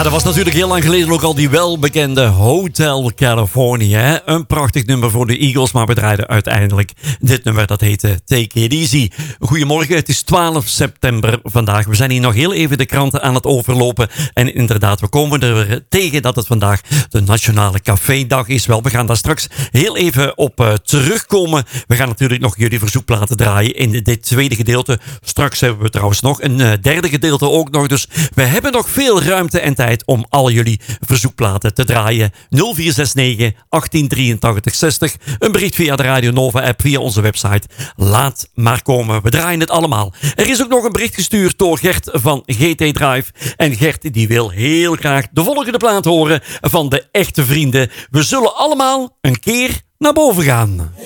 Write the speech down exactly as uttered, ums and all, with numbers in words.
Ja, dat was natuurlijk heel lang geleden ook al die welbekende Hotel California. Hè? Een prachtig nummer voor de Eagles, maar we draaiden uiteindelijk dit nummer. Dat heette Take It Easy. Goedemorgen, het is twaalf september vandaag. We zijn hier nog heel even de kranten aan het overlopen. En inderdaad, we komen er weer tegen dat het vandaag de Nationale Cafédag is. Wel, we gaan daar straks heel even op uh, terugkomen. We gaan natuurlijk nog jullie verzoekplaten draaien in dit tweede gedeelte. Straks hebben we trouwens nog een uh, derde gedeelte ook nog. Dus we hebben nog veel ruimte en tijd om al jullie verzoekplaten te draaien. nul vier zes negen, achttien drieëntachtig, zestig. Een bericht via de Radio Nova app, via onze website. Laat maar komen. We draaien het allemaal. Er is ook nog een bericht gestuurd door Gert van G T Drive. En Gert die wil heel graag de volgende plaat horen van de echte vrienden. We zullen allemaal een keer naar boven gaan.